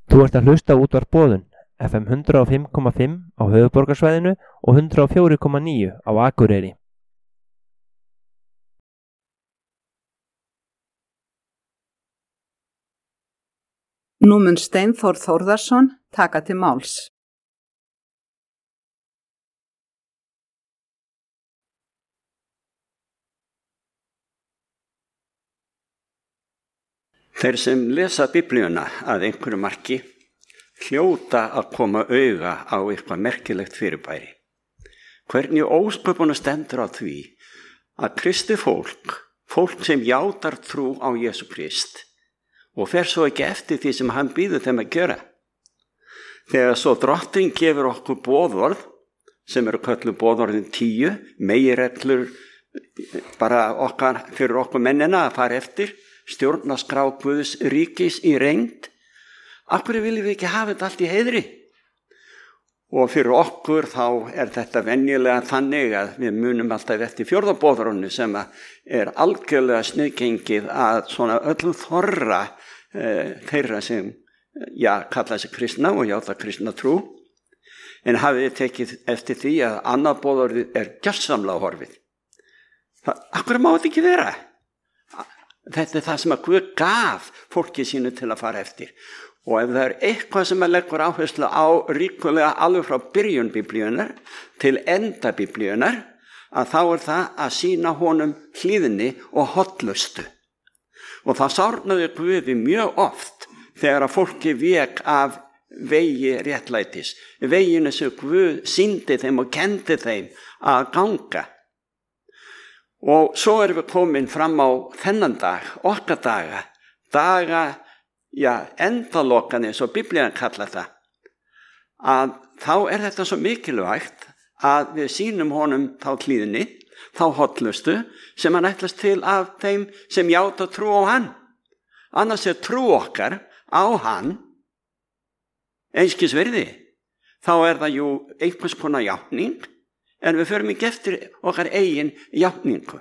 Þú ert að hlusta á útvarp Boðun, FM 105,5 á höfuðborgarsvæðinu og 104,9 á Akureyri. Nú mun Steinþór Þórðarson taka til máls. Þeir sem lesa Biblíuna að einhverju marki hljóta að koma auga á eitthvað merkilegt fyrirbæri. Hvernig ósköpunum stendur á því að kristið fólk sem játar trú á Jesú Krist og fer svo ekki eftir því sem hann býður þeim að gera. Þegar svo drottinn gefur okkur boðorð, sem eru kölluð boðorðin 10, meginreglur bara fyrir okkur mennina að fara eftir, stjórnarskrá Guðs ríkis í reynd, af hverju viljum við ekki hafa þetta allt í heiðri? Og fyrir okkur þá er þetta venjulega þannig að við munum alltaf eftir fjórða boðorðinu sem er algjörlega sniðgengið að svona öllum þorra þeirra sem kalla sig kristna og játa kristna trú. En hafið þið tekið eftir því að annað boðorðið er gjörsamlega horfið. Af hverju má þetta ekki vera? Þetta er það sem að Guð gaf fólki sínu til að fara eftir. Og ef það er eitthvað sem að leggur áherslu á ríkulega alveg frá byrjun Biblíunar til enda Biblíunar, að þá er það að sýna honum hlýðni og hollustu. Og það sárnaði Guði mjög oft þegar að fólki vék af vegi réttlætis, veginu sem Guð sýndi þeim og kendi þeim að ganga. Og svo erum við komin fram á þennan dag, okkar daga, endalokan eins og Biblían kallar það, að þá er þetta svo mikilvægt að við sýnum honum þá hlýðni, þá hollustu sem hann ætlast til af þeim sem játa trú á hann. Annars er trú okkar á hann einskis virði. Þá er það jú einhvers konar játning, en við förum ekki eftir okkar eigin játningu.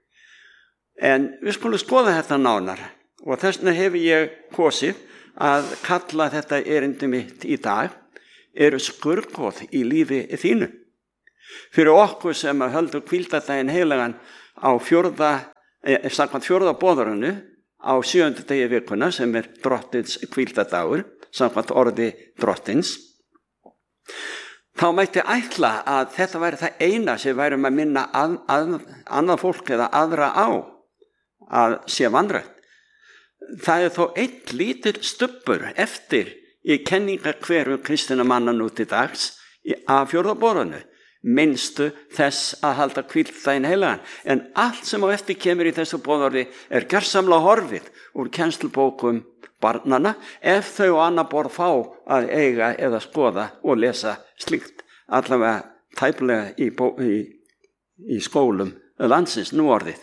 En við skulum skoða þetta nánar og þess vegna hefur ég kosið að kalla þetta erindi mitt í dag eru skurðgoð í lífi þínu. Fyrir okkur sem höldum hvíldardaginn heilagan á samkvæmt fjórða boðorðinu á 7. degi vikuna sem er drottins hvíldardagur samkvæmt orði drottins, þá mætti ætla að þetta væri það eina sem værum að minna annað fólk eða aðra á að sé vanrækt. Það er þó einn lítill stubbur eftir í kenningarhverfum kristinna manna nú til dags af fjórða boðorðinu, minnstu þess að halda hvíldardaginn heilagan. En allt sem á eftir kemur í þessu boðorði er gjörsamlega horfið úr kennslubókum barnana ef þau og annað borð fá að eiga eða skoða og lesa slíkt, allavega tæplega í skólum landsins nú orðið.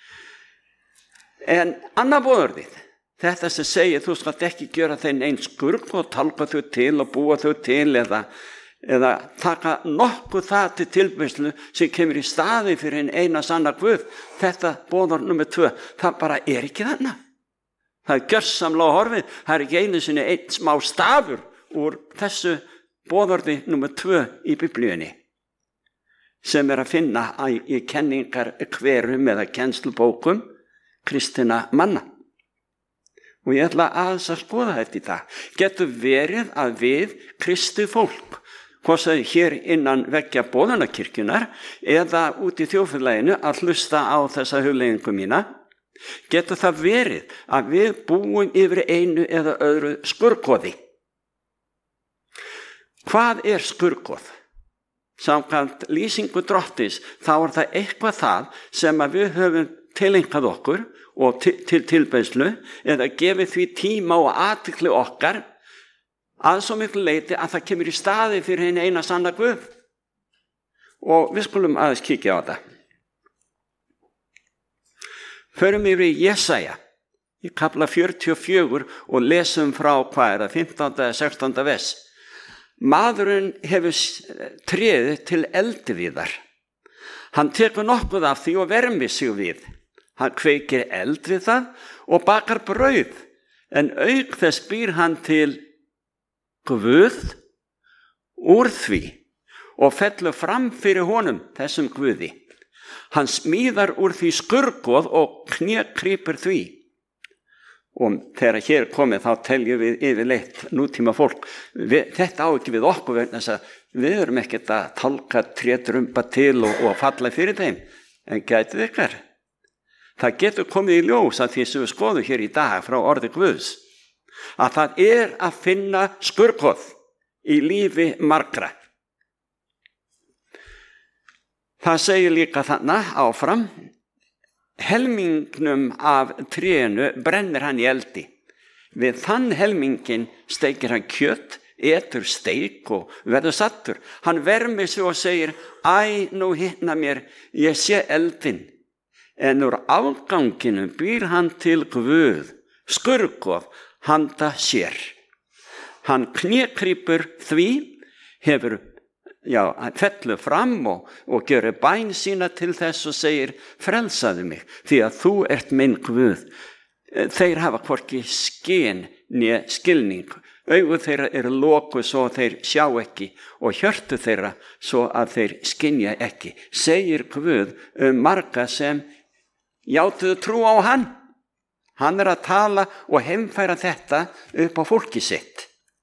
En annað boðorðið, þetta sem segir þú skalt ekki gera þeim einn skurð og talpa þau til og búa þau til eða taka nokkuð það til tilbeiðslu sem kemur í staði fyrir einn eina sanna Guð. Þetta boðorð nummer 2, það bara er ekki þarna. Það er gjörsamlega horfið. Það er ekki einu sinni einn smá stafur úr þessu boðorði nummer 2 í Biblíunni sem er að finna í kenningarhverfum eða kennslubókum kristinna manna. Og ég ætla aðeins að skoða þetta í dag. Getur verið að við kristið fólk, hvort það hér innan veggja Boðunarkirkjunnar eða út í þjóðfélaginu að hlusta á þessa hugleiðingu mína, getur það verið að við búum yfir einu eða öðru skurðgoði. Hvað er skurðgoð? Samkvæmt lýsingu drottins þá er það eitthvað það sem að við höfum tileinkað okkur og til tilbeiðslu eða gefið því tíma og athygli okkar að svo miklu leyti að það kemur í staði fyrir hinn eina sanna Guð. Og við skulum aðeins kíkja á það. Förum yfir í Jesaja í kafla 44 og lesum frá 15. eða 16. vers. Maðurinn hefur tréð til eldivíðar. Hann tekur nokkuð af því og vermir sig við. Hann kveikir eld við það og bakar brauð, en auk þess býr hann til Guð úr því og fellur fram fyrir honum, þessum Guði. Hann smíðar úr því skurgoð og knékrýpur því. Og þegar hér komið þá teljum við yfirleitt nútíma fólk. Þetta á ekki við okkur vegna þess að við erum ekkert að tálka trétrumba til og falla fyrir þeim. En gætið ykkar. Það getur komið í ljós að því sem við skoðum hér í dag frá orði Guðs. Að það er að finna skurgoð í lífi margra. Það segir líka þarna áfram. Helmingnum af trénu brennir hann í eldi. Við þann helmingin steikir hann kjöt, etur steik og verður sattur. Hann vermir sig og segir, æ, nú hitna mér, ég sé eldin. En úr afganginum býr hann til Guð, skurgoð, handa sér. Hann knékrýpur því, fellur fram og gjör bæn sína til þess og segir, frelsaðu mig, því að þú ert minn Guð. Þeir hafa hvorki skyn né skilning. Augu þeirra eru lokuð svo þeir sjá ekki og hjörtu þeirra svo að þeir skynja ekki. Segir Guð marga sem játuðu trú á hann. Hann er að tala og heimfæra þetta upp á fólki sitt.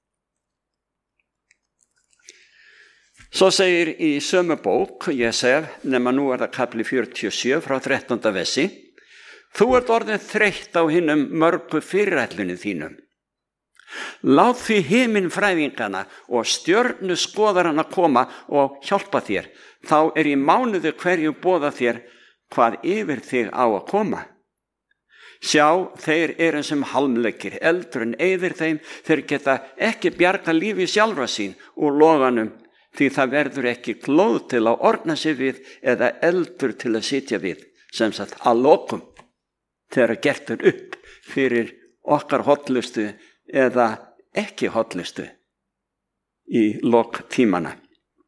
Svo segir í sömu bók, Jesaja, nema nú er það kapli 47 frá 13. versi, þú ert orðin þreytt á hinum mörgu fyrirætlunum þínum. Lát því himinfræðingana og stjörnu skoðarana koma og hjálpa þér. Þá er í mánuði hverju boða þér hvað yfir þig á að koma. Sjá, þeir eru sem halmleikir, eldur en eyðir þeim, þeir geta ekki bjarga lífi sjálfra sín úr loganum, því það verður ekki glóð til að orna sig við eða eldur til að sitja við, sem sagt að lokum, þegar gertur upp fyrir okkar hollustu eða ekki hollustu í lok tímana.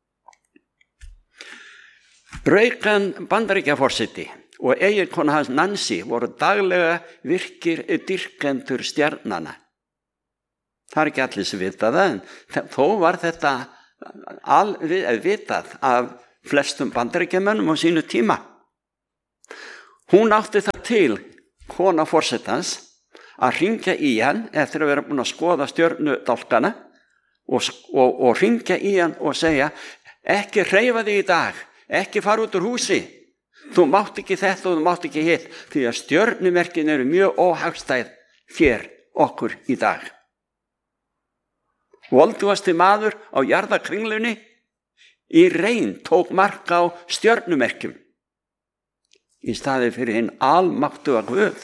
Reagan Bandaríkjaforseti og eiginkona hans Nancy voru daglega virkir dýrkendur stjarnanna. Það er ekki allir sem vita það, en þó var þetta vitað af flestum Bandaríkjamönnum á sínu tíma. Hún átti það til, kona forsetans, að hringja í hann eftir að vera búin að skoða stjörnudálkana og hringja í hann og segja, ekki hreyfa þig í dag, ekki fara út úr húsi, þú mátt ekki þetta og þú mátt ekki hitt, því að stjörnumerkin eru mjög óhagstæð þér okkur í dag. Voldugasti maður á jarðakringlunni í reyn tók mark á stjörnumerkjum í staði fyrir hinn almáttuga Guð.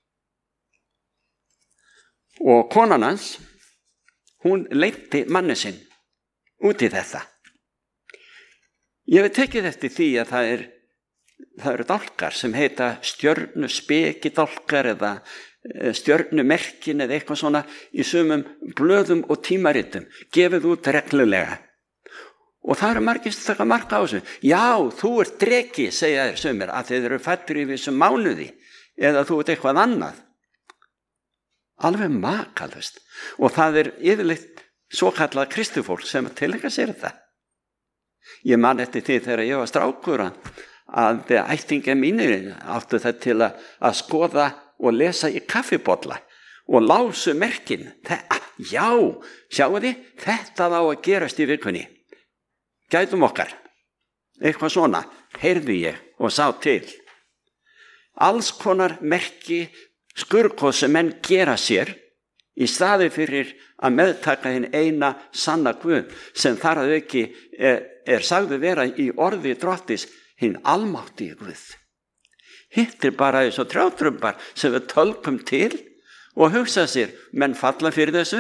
Og konan hans, hún leiddi manni sinn út í þetta. Ég hef tekið eftir því að það eru dálkar sem heita stjörnuspekidálkar eða stjörnumerkin eða eitthvað svona í sumum blöðum og tímaritum, gefið út reglulega. Og það eru margir sem taka mark á þessu. Já, þú ert dreki, segja þeir sumir, að þeir eru fæddir í vissum mánuði eða þú ert eitthvað annað. Alveg makalust. Og það er yfirleitt svokallað kristufólk sem tileinka sér það. Ég man eftir því þegar ég var strákur að ættingjar mínir áttu það til að skoða og lesa í kaffibolla og lásu merkin. Já, sjáu þið, þetta á að gerast í vikunni. Gætum okkar. Eitthvað svona, heyrði ég og sá til. Alls konar merki skurgoð sem menn gera sér í staði fyrir að meðtaka hinn eina sanna Guð sem þar að auki er sagði vera í orði Drottis hinn almátti Guð. Hitt er bara þessu trjátrumbar sem við tölkum til og hugsa sér, menn falla fyrir þessu.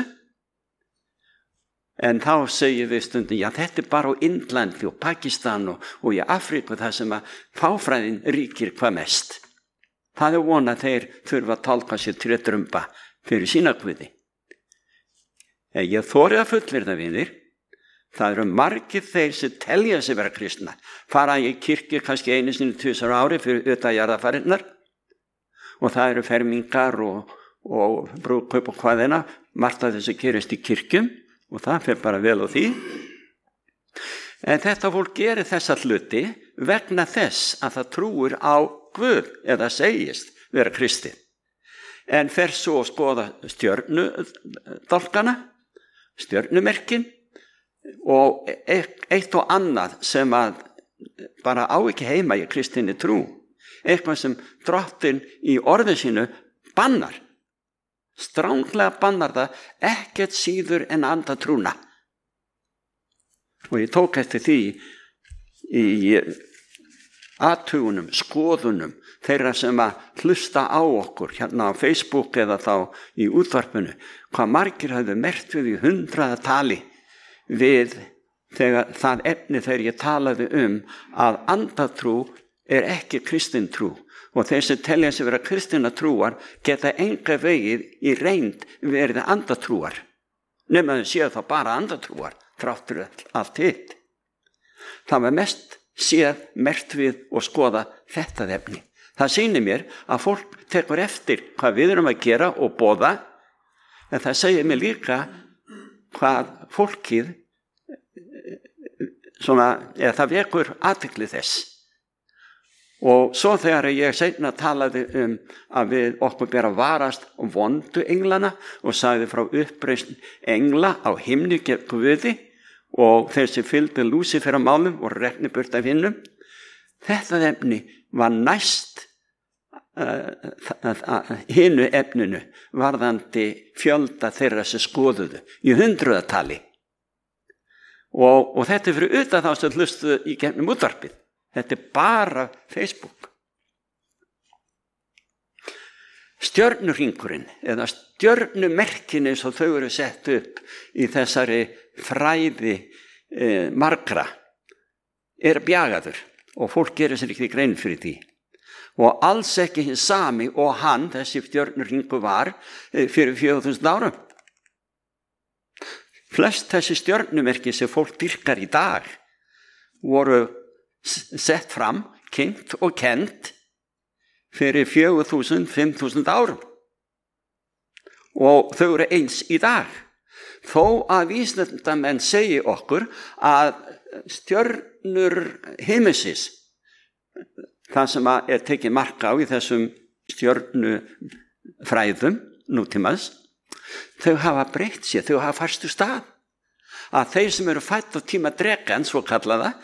En þá segjum við stundum, já þetta er bara á Indlandi og Pakistan og í Afríku þar sem að fáfræðin ríkir hvað mest. Það er von að þeir þurfa að tálka sér trjátrumba fyrir sína Guði. Ég þori að fullyrða vinir, það eru margir þeir sem telja sig vera kristna, fara í kirkju kannski einu sinni 2 ári fyrir utan jarðarfarinnar og það eru fermingar og brúðkaup og hvaðina, margt af þessu gerist í kirkjum og það fer bara vel á því. En þetta fólk gerir þessa hluti vegna þess að það trúir á Guð eða segist vera kristið. En fer svo að skoða stjörnudálkana, stjörnumerkin og eitt og annað sem að bara á ekki heima í kristinni trú. Eitthvað sem Drottinn í orði sínu bannar. Stranglega bannar það ekkert síður en andatrúna. Og ég tók eftir því í athugunum, skoðunum, þeirra sem að hlusta á okkur hérna á Facebook eða þá í útvarpinu, hvað margir hafðu merkt við í 100 tali við þegar það efni þegar ég talaði að andatrú er ekki kristin trú og þeir sem telja sig vera kristina trúar geta enga vegið í reynd verið andatrúar nema þau séu þá bara andatrúar þráttur allt hitt. Það var mest séð merkt við og skoða þetta efni. Það sýnir mér að fólk tekur eftir hvað við erum að gera og boða, en það segir mér líka hvað fólkið það vekur athygli þess. Og svo þegar ég seinna talaði að við okkur ber að varast vondu englana og sagði frá uppreisn engla á himni gegn Guði og þeir sem fylgdu Lúsífer málum og rekni burt af hinnum, þetta efni var næst hinu efninu varðandi fjölda þeirra sem skoðuðu í 100 tali. Og þetta er fyrir utan þá sem hlustuðu í gegnum útvarpið. Þetta er bara Facebook. Stjörnuhringurinn eða stjörnumerkin eins og þau eru sett upp í þessari fræði margra er bjagaður og fólk gerir sér ekki grein fyrir því. Og alls ekki hinn sami og hann, þessi stjörnuhringur var fyrir 4000 árum. Flest þessi stjörnumerki sem fólk dyrkar í dag voru sett fram, kynnt og kennt fyrir 4000, 5000 árum. Og þau eru eins í dag. Þó að vísindamenn segi okkur að stjörnur himinsins, það sem er tekið mark á í þessum stjörnufræðum nútímans, þau hafa breytt sér, þau hafa færst úr stað. Að þeir sem eru fædd á tíma drekans, svo kallaða,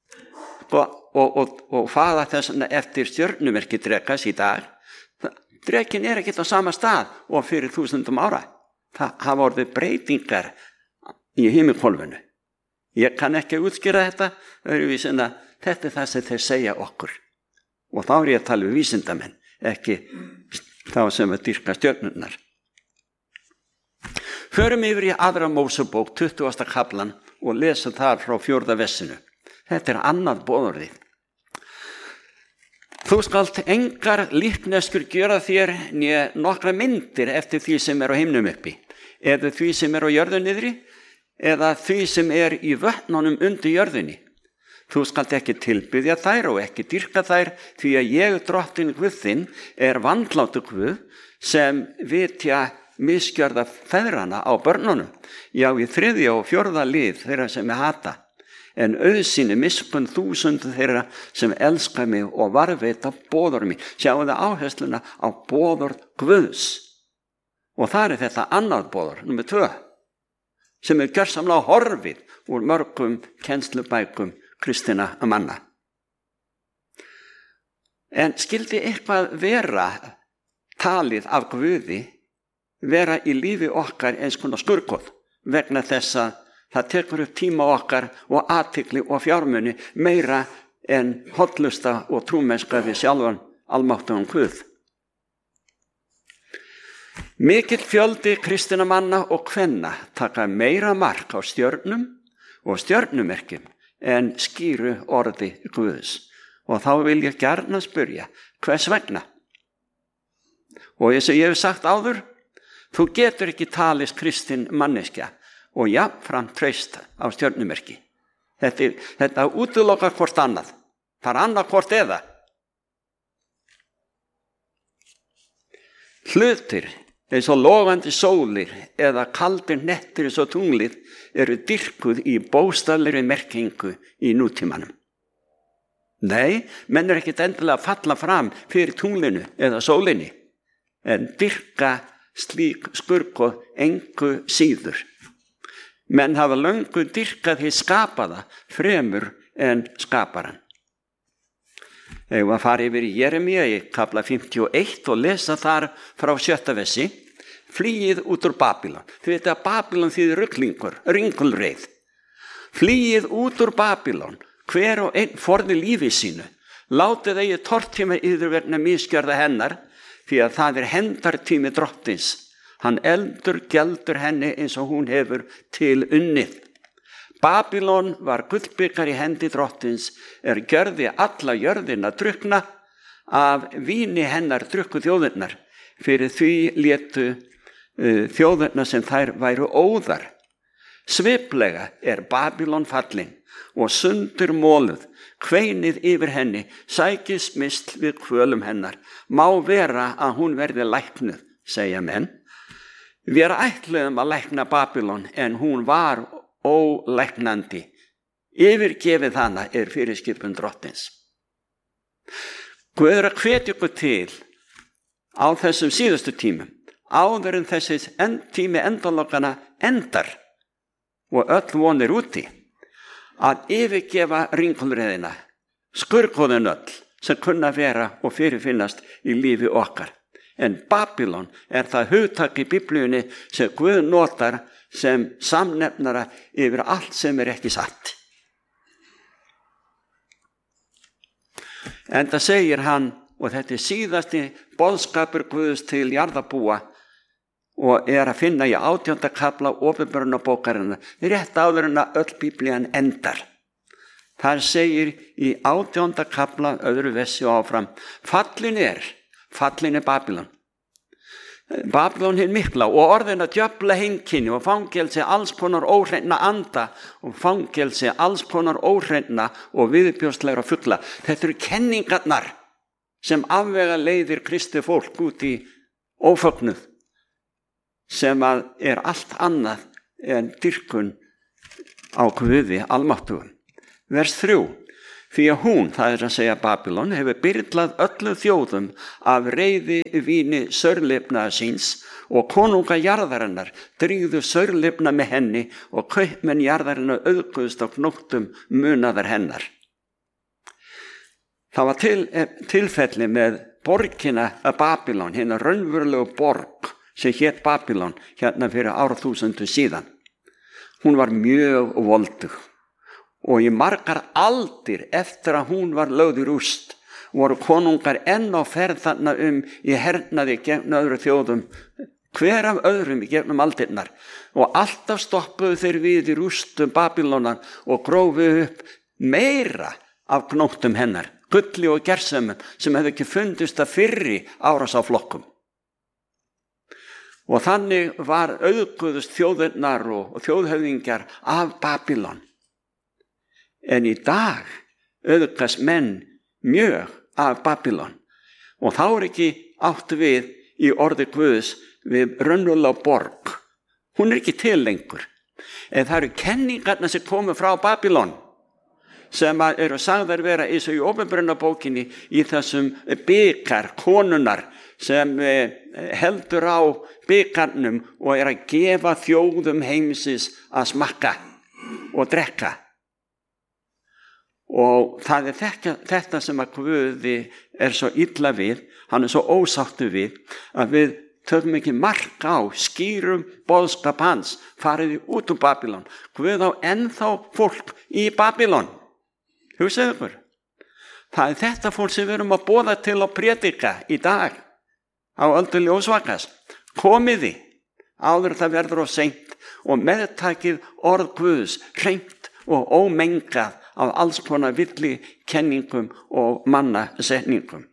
og faða þess eftir stjörnumerki drekas í dag, drekin er ekki á sama stað og fyrir 1000 ára. Það hafa orðið breytingar í himingólfinu. Ég kann ekki útskýra þetta, þetta er það sem þeir segja okkur. Og þá er ég að tala um vísindamenn, ekki þá sem að dýrka stjörnurnar. Förum yfir í aðra Mósebók, 20. kaflan og lesa þar frá 4. versinu. Þetta er annað boðorðið. Þú skalt engar líkneskur gjöra þér né nokkra myndir eftir því sem er á himnum uppi, eða því sem er á jörðu niðri, eða því sem er í vötnunum undir jörðunni. Þú skalt ekki tilbiðja þær og ekki dýrka þær, því að ég, Drottinn Guð þinn, er vandlátur Guð sem vitja misgjörða feðrana á börnunum, já í 3. og 4. lið þeirra sem ég hata. En auðsýni miskunn 1000 þeirra sem elska mig og varðveita boðorð mín. Sjáu það áhersluna á boðorð Guðs. Og það er þetta annað boðorð, númer 2, sem er gjörsamlega horfið úr mörgum kennslubækum kristina manna. En skildi eitthvað vera talið af Guði vera í lífi okkar eins konar skurðgoð vegna þess að það tekur upp tíma okkar og athygli og fjármuni meira en hollusta og trúmennska við sjálfan almáttugan Guð. Mikill fjöldi kristinna manna og kvenna taka meira mark á stjörnum og stjörnumerkjum en skýru orði Guðs. Og þá vil ég gjarna spyrja, hvers vegna? Og eins og ég hef sagt áður, þú getur ekki talist kristin manneskja og jafnframt treyst á stjörnumerki. Þetta útilokar hvort annað. Það er annað hvort eða. Hlutir eins og logandi sólir eða kaldir nettir eins og tunglið eru dyrkuð í bókstaflegri merkingu í nútímanum. Nei, menn er ekkert endilega að falla fram fyrir tunglinu eða sólinni, en dyrka slík skurðgoð engu síður. Menn hafa löngu dyrkað hið skapaða fremur en skaparan. Ég var að fara yfir í Jeremíu í kafla 51 og lesa þar frá 7. versi. Flýið út úr Babýlon. Þið veit að Babýlon þýðir ruglingur, ringulreið. Flýið út úr Babýlon, hver og einn forði lífi sínu. Látið eigi tortíma yður vegna misgjörða hennar, því að það hendartími drottins. Hann eldur gjaldur henni eins og hún hefur til unnið. Babýlon var gullbikar í hendi drottins, gjörði alla jörðina drukna, af víni hennar drukku þjóðirnar, fyrir því létu þjóðirnar sem þær væru óðar. Sviplega Babýlon fallin og sundur móluð, kveinið yfir henni, sækist misl við kvölum hennar. Má vera að hún verði læknuð, segja menn. Við ætluðum að lækna Babýlon, en hún var ólæknandi. Yfirgefið hana fyrirskipun drottins. Guð að hvetja ykkur til á þessum síðustu tímum, áður en þessi tími endalokana endar og öll vonir úti, að yfirgefa ringulreiðina, skurðgoðin öll sem kunna vera og fyrirfinnast í lífi okkar. En Babýlon það hugtak í Biblíunni sem Guð notar sem samnefnara yfir allt sem ekki satt. En það segir hann, og þetta síðasti boðskapur Guðs til jarðarbúa og að finna í 18. kafla Opinberunarbókarinnar, rétt áður en að öll Biblían endar. Þar segir í 18. kafla öðru versi og áfram, fallin er Babýlon. Babýlon hinn mikla og orðin að djöfla heimkynni og fangelsi alls konar óhreinna anda og fangelsi alls konar óhreinna og viðbjóðslegra fugla. Þetta eru kenningarnar sem afvega leiðir kristið fólk út í ófögnuð, sem allt annað en dýrkun á Guði almáttugum. Vers 3. Því að hún, það að segja Babýlon, hefur byrlað öllum þjóðum af reiði víni saurlifnaðar síns og konunga jarðarinnar drýgðu saurlifna með henni og kaupmenn jarðarinnar auðguðust á knóttum munaðar hennar. Það var tilfelli með borgina að Babýlon, hérna raunverulegu borg sem hét Babýlon hérna fyrir árþúsundu síðan. Hún var mjög voldug. Og í margar aldir eftir að hún var lögð í rúst voru konungar enn á ferð þarna í hernaði gegn öðru þjóðum, hver af öðrum í gegnum aldirnar, og alltaf stoppuðu þeir við í rústum Babýlonar og grófu upp meira af gnóttum hennar, gulli og gersemum sem hefði ekki fundist að fyrri árásarflokkum. Og þannig var auðguðust þjóðirnar og þjóðhöfðingjar af Babýlon. En í dag auðgast menn mjög af Babýlon og þá ekki átt við í orði Guðs við raunverulega borg. Hún ekki til lengur. En það eru kenningarna sem komu frá Babýlon sem eru sagðar vera eins og í Opinberunarbókinni í þessum bikar konunar sem heldur á bikarnum og að gefa þjóðum heimsins að smakka og drekka. Og það þetta sem að Guði svo illa við, hann svo ósáttur við, að við tökum ekki mark á skýrum boðskap hans, fariði út úr Babýlon. Guð á ennþá fólk í Babýlon. Hugsaðu ykkur. Það þetta fólk sem við erum að boða til að predika í dag á öldu ljósvakas. Komiði áður það verður of seint og meðtakið orð Guðs hreint og ómengað af alls konar villi kenningum og mannasetningum.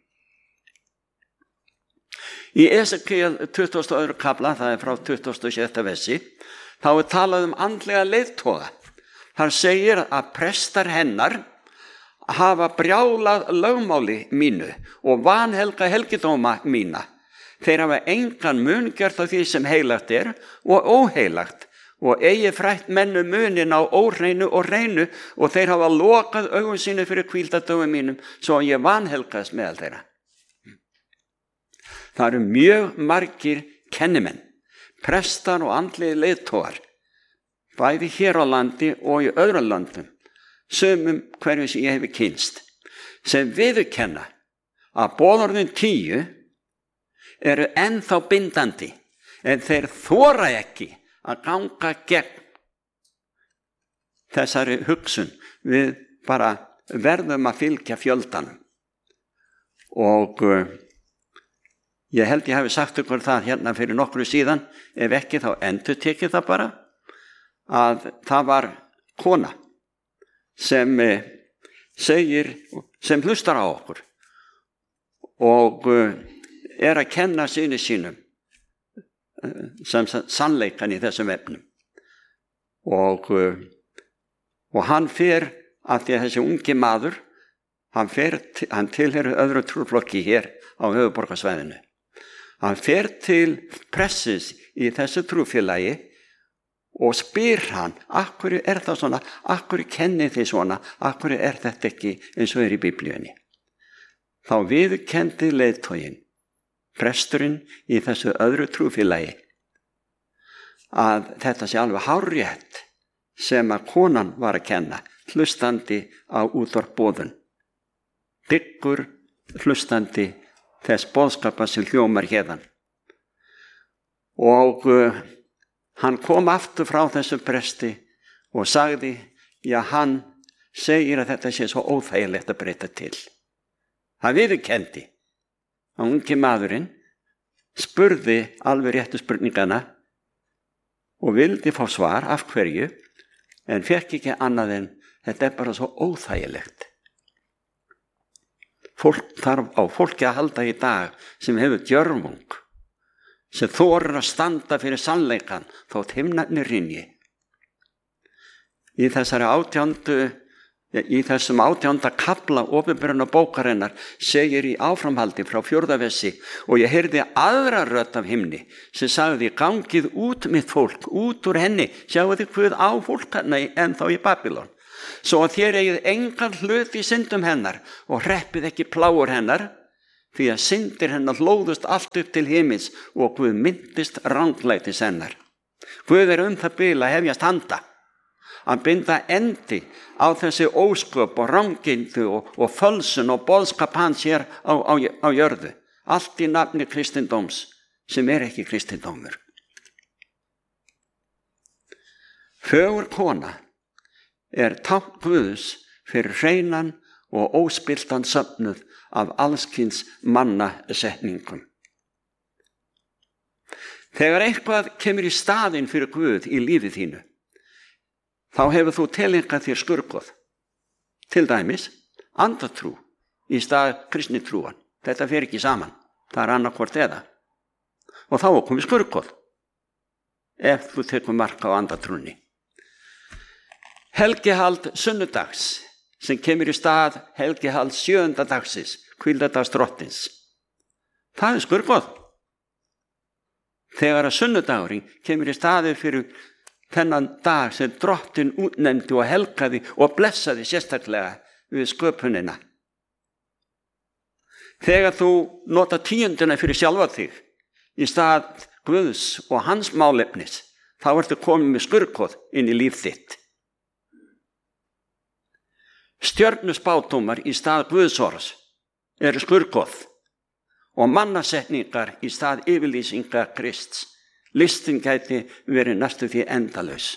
Í Esekiel 22. kafla, það frá 26. versi, þá talað andlega leiðtoga. Þar segir að prestar hennar hafa brjálað lögmáli mínu og vanhelga helgidóma mína. Þeir hafa engan mun gjört af því sem heilagt er og óheilagt og eigi frætt mennu munin á óhreinu og reinu og þeir hafa lokað augum sínu fyrir hvíldardögum mínum svo ég vanhelgaðist meðal þeirra. Það eru mjög margir kennimenn, prestar og andlegir leiðtogar, bæði hér á landi og í öðrum löndum, sumum hverju sem ég hefi kynst, sem viðurkenna að boðorðin 10 eru ennþá bindandi en þeir þora ekki að ganga gegn þessari hugsun. Við bara verðum að fylgja fjöldanum. Og ég held ég hafi sagt ykkur það hérna fyrir nokkru síðan, ef ekki þá endurtekið það bara, að það var kona sem hlustar á okkur og er að kenna syni sínum sem sannleikan í þessum efnum. Og hann fer, af því að þessi ungi maður, hann tilheyrir öðru trúflokki hér á höfuðborgarsvæðinu. Hann fer til pressis í þessu trúfélagi og spyr hann, af hverju er það svona, af hverju kennið þið svona, af hverju er þetta ekki eins og í Biblíunni. Þá viðurkenndi leiðtoginn, presturinn í þessu öðru trúfélagi, að þetta sé alveg hárrétt sem að konan var að kenna, hlustandi á útvarpsboðun, dyggur hlustandi þess boðskapa sem hljómar hérðan. Og hann kom aftur frá þessum presti og sagði, já, hann segir að þetta sé svo óþægilegt að breyta til. Hann viðurkenndi. Ungi maðurinn spurði alveg réttu spurningana og vildi fá svar af hverju, en fékk ekki annað en þetta er bara svo óþægilegt. Fólk þarf á fólki að halda í dag sem hefur djörfung, sem þorir að standa fyrir sannleikan þótt himnarnir hrynji. Í þessum 18. kafla opinberunnar bókarinnar segir í áframhaldi frá 4. versi, og ég heyrði aðra rödd af himni sem sagði, gangið út mitt fólk, út úr henni, sjáu þið hvað á fólk en þá í Babylon, svo að þér eigið engan hlut í syndum hennar og hreppið ekki plágur hennar, því að syndir hennar hlóðust allt upp til himins og Guð myndist ranglætis hennar. Guð er það bil að hefjast handa, að binda endi á þessi ósköp og rangindu og fölsun og boðskap hans hér á jörðu. Allt í nafni kristindóms sem er ekki kristindómur. Fögur kona er tákn Guðs fyrir hreinan og óspilltan söfnuð af allskyns mannasetningum. Þegar eitthvað kemur í staðinn fyrir Guð í lífið þínu, þá hefur þú tileinkað þér skurðgoð. Til dæmis, andatrú í stað kristni trúan. Þetta fer ekki saman. Það er annarkvort eða. Og þá er komið skurðgoð, ef þú tekur mark á andatrúnni. Helgihald sunnudags, sem kemur í stað helgihald 7. dagsins, hvíldardags drottins. Það er skurðgoð. Þegar að sunnudagurinn kemur í staði fyrir þennan dag sem drottin útnefndi og helgaði og blessaði sérstaklega við sköpunina. Þegar þú nota 10. fyrir sjálfa þig í stað Guðs og hans málefnis, þá ertu komið með skurðgoð inn í líf þitt. Stjörnuspádómar í stað Guðsorðs eru skurðgoð og mannasetningar í stað yfirlýsingar Krists. Listin gæti verið næstu því endalaus.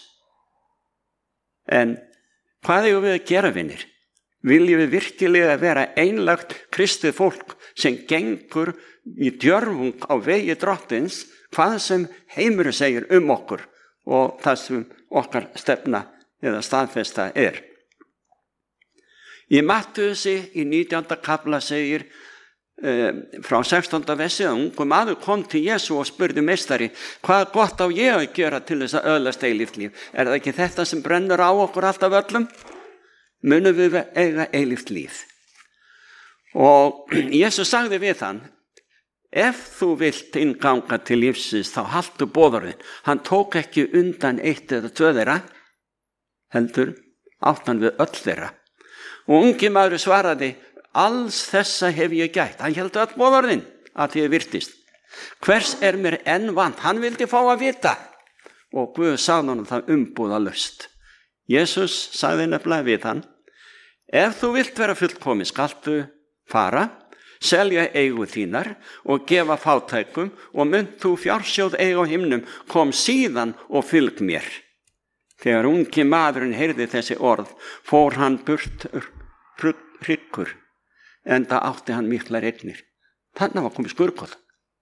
En hvað eigum við að gera, vinir? Viljum við virkilega vera einlægt kristið fólk sem gengur í djörfung á vegi drottins, hvað sem heimurinn segir okkur og það sem okkar stefna eða staðfesta er? Í Mattheusi í 19. kafla segir frá 16. versi að ungur maður kom til Jesú og spurði meistari, hvað gott á ég að gera til þess að öðlast eilíft líf? Er það ekki þetta sem brennur á okkur alltaf öllum? Munum við eiga eilíft líf? Og Jesú sagði við hann, ef þú vilt innganga til lífsins þá haltu boðorðin. Hann tók ekki undan 1 eða 2 þeirra, heldur átt hann við öll þeirra. Og ungi maður svaraði, alls þessa hef ég gætt. Hann hélt öll boðorðin að því virtist. Hvers mér enn vant? Hann vildi fá að vita. Og Guð sagði honum það umbúðalaust. Jesús sagði nefnilega við hann, ef þú vilt vera fullkomin skaltu fara, selja eigu þínar og gefa fátækum og munt þú fjársjóð eiga á himnum, kom síðan og fylg mér. Þegar ungi maðurinn heyrði þessi orð, fór hann burt hryggur, enda átti hann miklar eignir. Þannig var komið skurðgoð.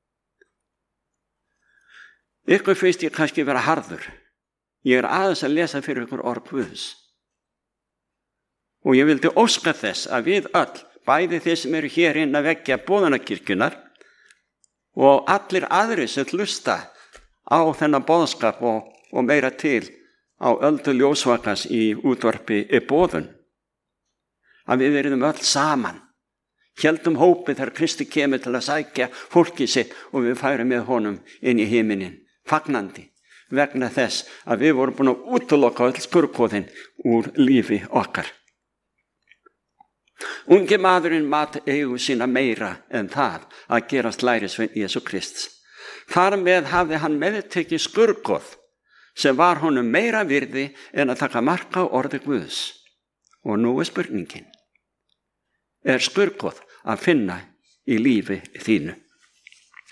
Ykkur finnst ég kannski vera harður. Ég aðeins að lesa fyrir ykkur orð Guðs. Og ég vildi óska þess að við öll, bæði þeir sem eru hér inn að veggja boðunarkirkjunar og allir aðrir sem hlusta á þennan boðskap og meira til á öldu ljósvakans í útvarpi boðun, að við verðum öll saman, héldum hópið þegar Kristi kemur til að sækja fólkið sitt og við færum með honum inn í himinin, fagnandi, vegna þess að við vorum búin að útiloka öll skurðgoðin úr lífi okkar. Ungi maðurinn mat eigu sína meira en það að gerast lærisveinn Jesú Krists. Þar með hafði hann meðtekið skurðgoð sem var honum meira virði en að taka mark á orði Guðs. Og nú spurningin, skurðgoð að finna í lífi þínu?